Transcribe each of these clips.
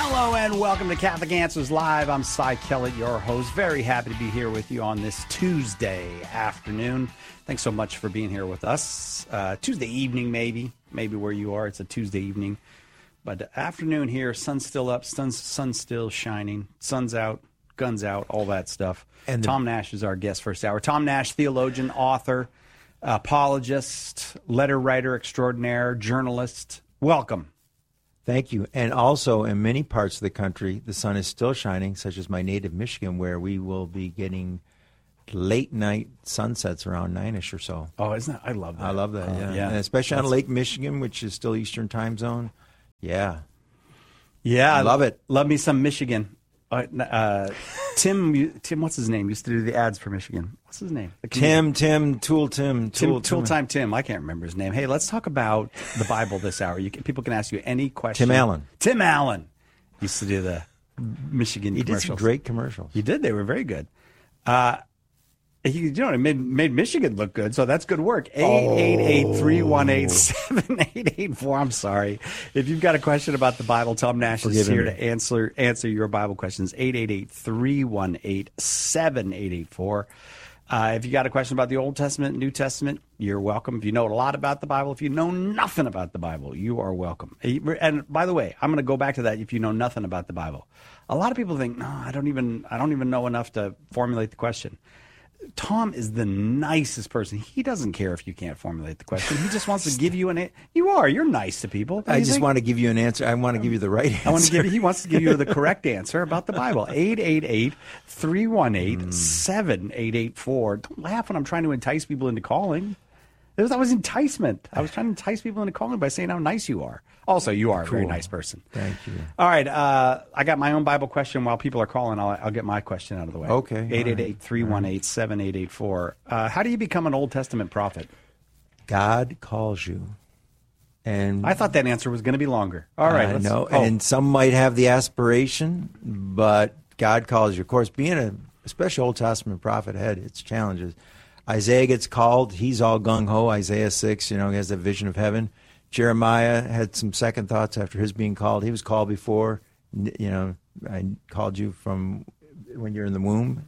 Hello and welcome to Catholic Answers Live. I'm Cy Kellett, your host. Very happy to be here with you on this Tuesday afternoon. Thanks so much for being here with us. Tuesday evening, maybe where you are, it's a Tuesday evening. But afternoon here, sun's still up, sun's still shining, sun's out, guns out, all that stuff. And Tom Nash is our guest first hour. Tom Nash, theologian, author, apologist, letter writer extraordinaire, journalist. Welcome. Thank you. And also, in many parts of the country, the sun is still shining, such as my native Michigan, where we will be getting late-night sunsets around 9-ish or so. Oh, isn't that? I love that. I love that, yeah. And especially on Lake Michigan, which is still Eastern time zone. Yeah. Yeah. I love it. Love me some Michigan. Tim, what's his name? Used to do the ads for Michigan. What's his name? Tool Time Tim. I can't remember his name. Hey, let's talk about the Bible this hour. People can ask you any question. Tim Allen used to do the Michigan commercials. He did some great commercials. He did. They were very good. He made Michigan look good, so that's good work. 888-318-7884. I'm sorry. If you've got a question about the Bible, Tom Nash is here to answer your Bible questions. 888-318-7884. If you got a question about the Old Testament, New Testament, you're welcome. If you know a lot about the Bible, if you know nothing about the Bible, you are welcome. And by the way, I'm going to go back to that. If you know nothing about the Bible, a lot of people think, no, I don't even know enough to formulate the question. Tom is the nicest person. He doesn't care if you can't formulate the question. He just wants to give you you're nice to people. I just want to give you an answer. I want to give you the right answer. He wants to give you the correct answer about the Bible. 888-318-7884. Don't laugh when I'm trying to entice people into calling. That was enticement. I was trying to entice people into calling by saying how nice you are. Also, you are a very nice person. Thank you. All right. I got my own Bible question. While people are calling, I'll get my question out of the way. Okay. 888-318-7884. How do you become an Old Testament prophet? God calls you. And I thought that answer was going to be longer. All right. I know. And some might have the aspiration, but God calls you. Of course, being a especially Old Testament prophet had its challenges. Isaiah gets called. He's all gung-ho. Isaiah 6, he has that vision of heaven. Jeremiah had some second thoughts after his being called. He was called before. I called you from when you're in the womb,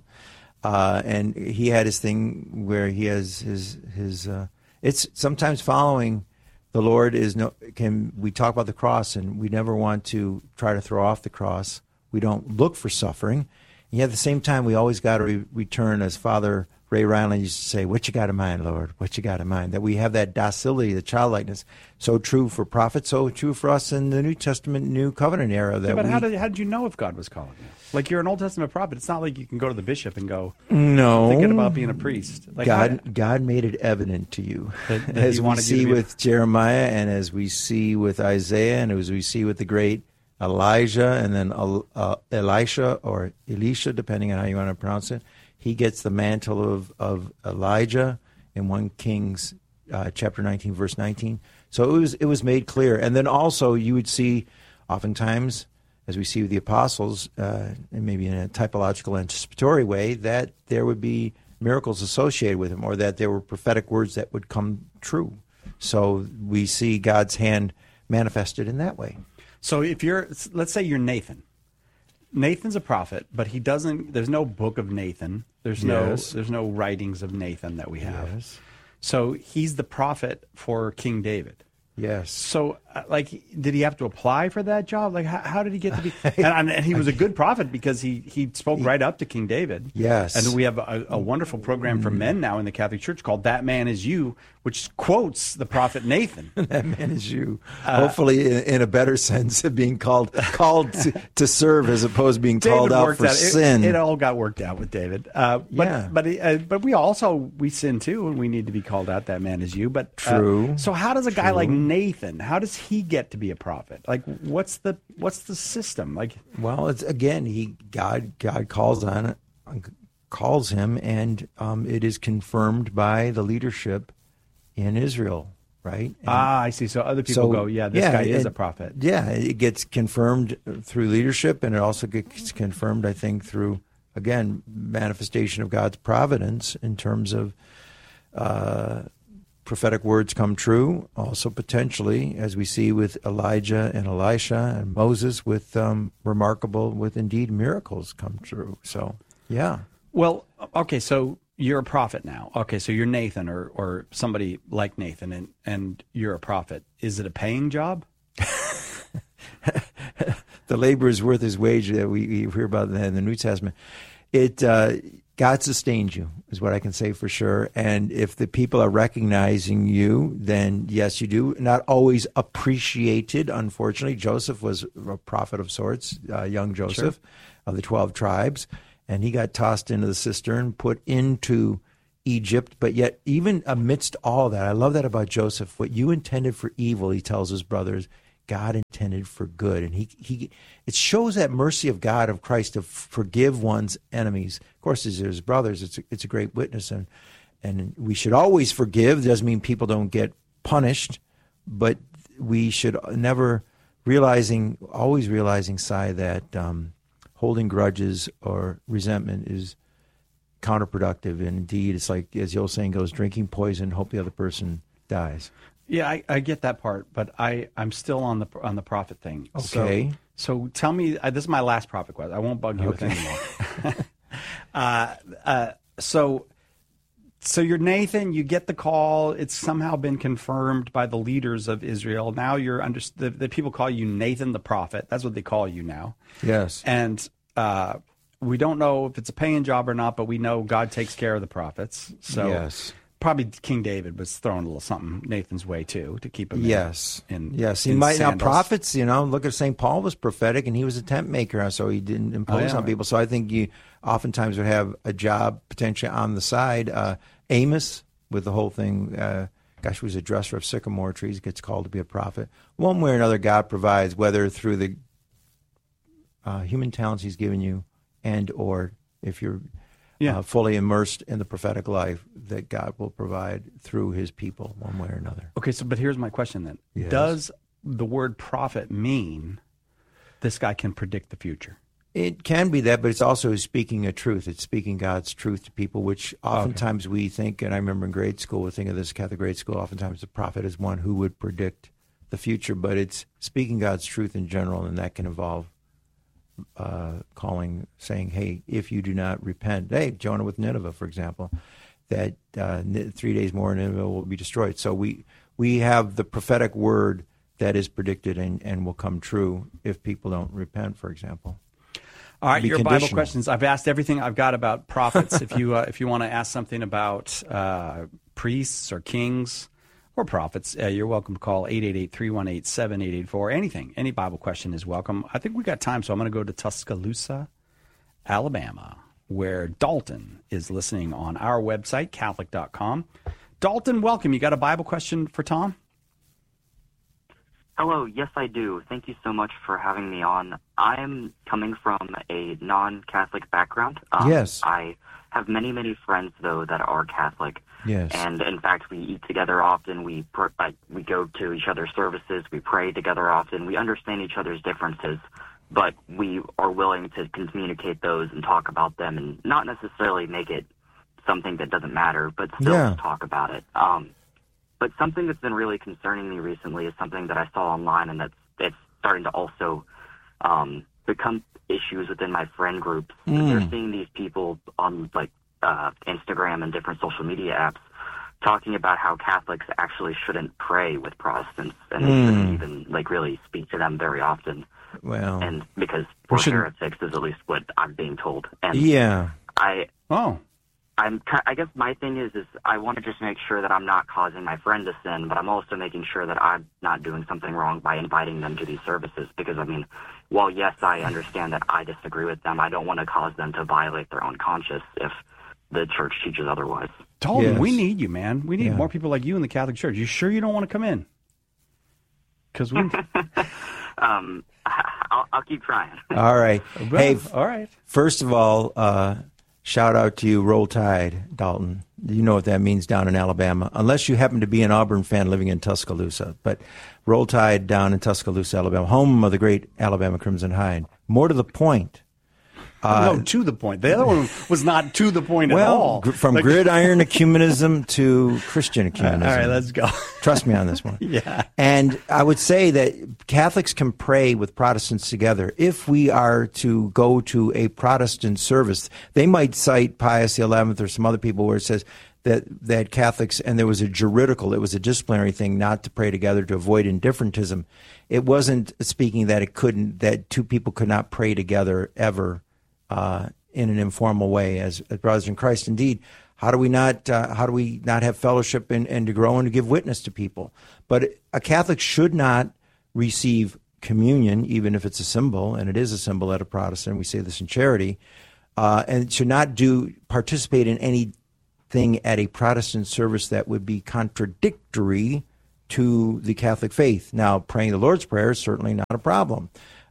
and he had his thing where he has his it's sometimes following the Lord we talk about the cross, and we never want to try to throw off the cross. We don't look for suffering. And yet at the same time, we always got to return, as Father Ray Ryland used to say, what you got in mind, Lord? What you got in mind? That we have that docility, the childlikeness. So true for prophets, so true for us in the New Testament, New Covenant era. But how did you know if God was calling you? Like, you're an Old Testament prophet. It's not like you can go to the bishop and go, no, thinking about being a priest. Like, God made it evident to you. That as we see with Jeremiah, and as we see with Isaiah, and as we see with the great Elijah, and then Elisha, or Elisha, depending on how you want to pronounce it. He gets the mantle of Elijah in 1 Kings chapter 19, verse 19. So it was made clear. And then also you would see oftentimes, as we see with the apostles, and maybe in a typological anticipatory way, that there would be miracles associated with him, or that there were prophetic words that would come true. So we see God's hand manifested in that way. So let's say you're Nathan. Nathan's a prophet, but there's no book of Nathan. There's no writings of Nathan that we have. Yes. So he's the prophet for King David. Yes. So, did he have to apply for that job? Like, how did he get to be? And he was a good prophet because he spoke right up to King David. Yes. And we have a wonderful program for men now in the Catholic Church called That Man Is You, which quotes the prophet Nathan. That man is you. Hopefully in a better sense of being called to serve as opposed to being called out for sin. It all got worked out with David. But we sin too, and we need to be called out. That man is you. But true. So how does a guy like Nathan, how does he get to be a prophet? Like, what's the system? Like, well, it's again, God calls him, and it is confirmed by the leadership in Israel, right? And I see. So other people go, this guy is a prophet. Yeah, it gets confirmed through leadership, and it also gets confirmed, I think, through, again, manifestation of God's providence in terms of prophetic words come true. Also, potentially, as we see with Elijah and Elisha and Moses, with remarkable, with indeed miracles come true. So, yeah. Well, okay, so you're a prophet now. Okay, so you're Nathan or somebody like Nathan, and you're a prophet. Is it a paying job? The labor is worth his wage that we hear about in the New Testament. God sustains you, is what I can say for sure. And if the people are recognizing you, then yes, you do. Not always appreciated, unfortunately. Joseph was a prophet of sorts, young Joseph of the 12 tribes, and he got tossed into the cistern, put into Egypt. But yet, even amidst all that, I love that about Joseph. What you intended for evil, he tells his brothers, God intended for good. And it shows that mercy of God, of Christ, to forgive one's enemies. Of course, as his brothers, it's a great witness. And we should always forgive. It doesn't mean people don't get punished, but we should never always realizing, Si, that holding grudges or resentment is counterproductive. And indeed, it's like, as the old saying goes, drinking poison, hope the other person dies. Yeah, I get that part, but I'm still on the prophet thing. Okay. So tell me, this is my last prophet question. I won't bug you with any more. So you're Nathan. You get the call. It's somehow been confirmed by the leaders of Israel. Now the people call you Nathan the prophet. That's what they call you now. Yes. And we don't know if it's a paying job or not, but we know God takes care of the prophets. So yes. Probably King David was throwing a little something Nathan's way too to keep him. Yes, in he might now prophets. Look at St. Paul was prophetic, and he was a tent maker, so he didn't impose on people. So I think you oftentimes would have a job potentially on the side. Amos with the whole thing. He was a dresser of sycamore trees. Gets called to be a prophet. One way or another, God provides, whether through the human talents He's given you, and or if you're fully immersed in the prophetic life, that God will provide through His people one way or another. Okay, but here's my question then. Yes. Does the word prophet mean this guy can predict the future? It can be that, but it's also speaking a truth. It's speaking God's truth to people, which oftentimes we think, and I remember in grade school, we think of this Catholic grade school, oftentimes the prophet is one who would predict the future, but it's speaking God's truth in general, and that can involve saying, hey, if you do not repent, hey, Jonah with Nineveh, for example, that 3 days more Nineveh will be destroyed. So we have the prophetic word that is predicted and will come true if people don't repent, for example. All right, your Bible questions. I've asked everything I've got about prophets. If you want to ask something about priests or kings or prophets, you're welcome to call 888-318-7884. Anything, any Bible question is welcome. I think we got time, so I'm going to go to Tuscaloosa, Alabama, where Dalton is listening on our website, Catholic.com. Dalton, welcome. You got a Bible question for Tom? Hello, yes I do. Thank you so much for having me on. I am coming from a non-Catholic background. Yes. I have many, many friends, though, that are Catholic. Yes. And, in fact, we eat together often. We go to each other's services. We pray together often. We understand each other's differences, but we are willing to communicate those and talk about them and not necessarily make it something that doesn't matter, but still talk about it. But something that's been really concerning me recently is something that I saw online, and it's starting to also become issues within my friend groups. They're seeing these people on Instagram and different social media apps talking about how Catholics actually shouldn't pray with Protestants, and they shouldn't even really speak to them very often. Well, and because we're heretics is at least what I'm being told. And I guess my thing is I want to just make sure that I'm not causing my friend to sin, but I'm also making sure that I'm not doing something wrong by inviting them to these services. Because, while yes, I understand that I disagree with them, I don't want to cause them to violate their own conscience if the church teaches otherwise. Dalton, we need you, man. We need more people like you in the Catholic Church. You sure you don't want to come in? Because we... I'll keep trying. All right. Hey, all right. First of all... shout out to you, Roll Tide, Dalton. You know what that means down in Alabama, unless you happen to be an Auburn fan living in Tuscaloosa. But Roll Tide down in Tuscaloosa, Alabama, home of the great Alabama Crimson Tide. More to the point, No, to the point. The other one was not to the point at all. From gridiron ecumenism to Christian ecumenism. All right, let's go. Trust me on this one. Yeah. And I would say that Catholics can pray with Protestants together. If we are to go to a Protestant service, they might cite Pius XI or some other people where it says that Catholics, and there was a juridical, it was a disciplinary thing not to pray together to avoid indifferentism. It wasn't speaking that two people could not pray together ever in an informal way as brothers in Christ. Indeed, how do we not have fellowship and to grow and to give witness to people? But a Catholic should not receive communion, even if it's a symbol, and it is a symbol at a Protestant. We say this in charity, and should not participate in anything at a Protestant service that would be contradictory to the Catholic faith. Now, praying the Lord's Prayer is certainly not a problem.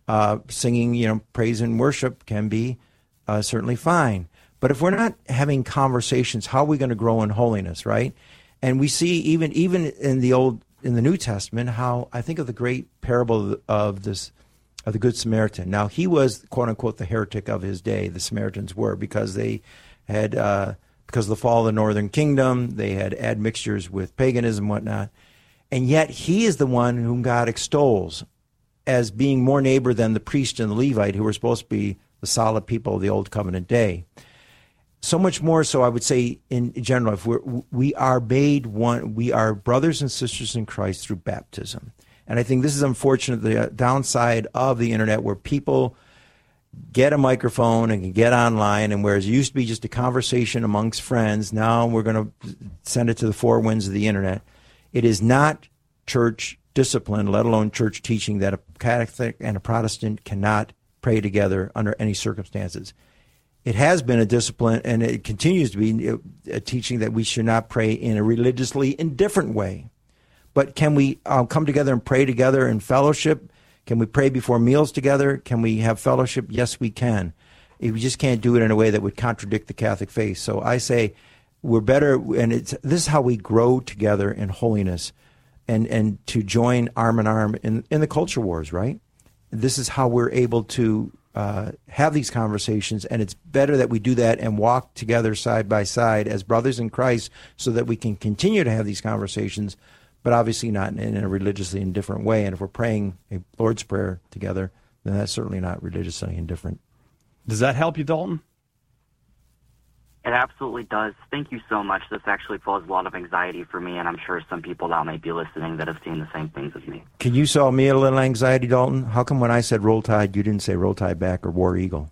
Singing, praise and worship can be certainly fine. But if we're not having conversations, how are we going to grow in holiness, right? And we see even in the New Testament how I think of the great parable of the Good Samaritan. Now, he was, quote unquote, the heretic of his day. The Samaritans were, because they had because of the fall of the Northern Kingdom, they had admixtures with paganism and whatnot. And yet he is the one whom God extols as being more neighbor than the priest and the Levite, who were supposed to be the solid people of the Old Covenant day. So much more so, I would say, in general, if we are made one, we are brothers and sisters in Christ through baptism. And I think this is unfortunate, the downside of the internet, where people get a microphone and can get online, and whereas it used to be just a conversation amongst friends, now we're going to send it to the four winds of the internet. It is not church discipline, let alone church teaching, that a Catholic and a Protestant cannot pray together under any circumstances. It has been a discipline, and it continues to be a teaching that we should not pray in a religiously indifferent way. But can we come together and pray together in fellowship? Can we pray before meals together? Can we have fellowship? Yes, we can. We just can't do it in a way that would contradict the Catholic faith. So I say we're better, and this is how we grow together in holiness and to join arm in arm in the culture wars, right? This is how we're able to have these conversations, and it's better that we do that and walk together side by side as brothers in Christ so that we can continue to have these conversations, but obviously not in a religiously indifferent way. And if we're praying a Lord's Prayer together, then that's certainly not religiously indifferent. Does that help you, Dalton? It absolutely does. Thank you so much. This actually caused a lot of anxiety for me, and I'm sure some people that might be listening that have seen the same things as me. Can you solve me a little anxiety, Dalton? How come when I said Roll Tide, you didn't say Roll Tide back or War Eagle?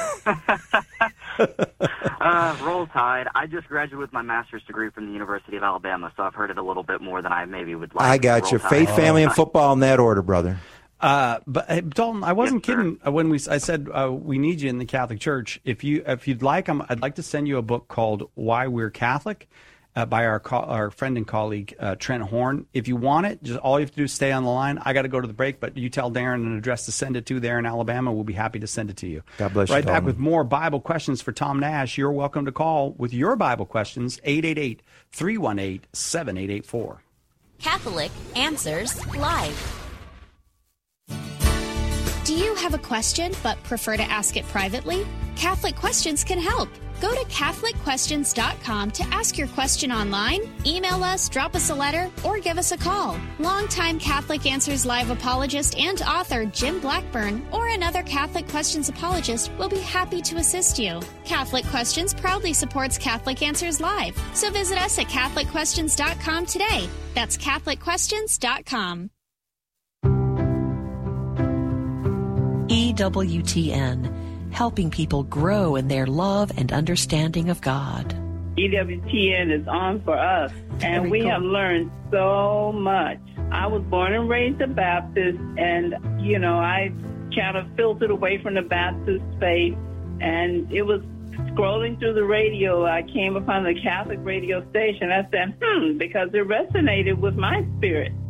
Roll Tide. I just graduated with my master's degree from the University of Alabama, so I've heard it a little bit more than I maybe would like. I got you. Faith, family, and football in that order, brother. But Dalton, I wasn't kidding when I said we need you in the Catholic Church. If you'd like, I'd like to send you a book called Why We're Catholic by our friend and colleague Trent Horn. If you want it, just all you have to do is stay on the line. I got to go to the break, but you tell Darren an address to send it to there in Alabama. We'll be happy to send it to you. God bless you. Right back with more Bible questions for Tom Nash. You're welcome to call with your Bible questions, 888-318-7884. Catholic Answers Live. Do you have a question but prefer to ask it privately? Catholic Questions can help. Go to CatholicQuestions.com to ask your question online, email us, drop us a letter, or give us a call. Longtime Catholic Answers Live apologist and author Jim Blackburn or another Catholic Questions apologist will be happy to assist you. Catholic Questions proudly supports Catholic Answers Live, so visit us at CatholicQuestions.com today. That's CatholicQuestions.com. EWTN, helping people grow in their love and understanding of God. EWTN is on for us, and we have learned so much. I was born and raised a Baptist, and, I kind of filtered away from the Baptist faith, and it was scrolling through the radio, I came upon the Catholic radio station. I said, because it resonated with my spirit.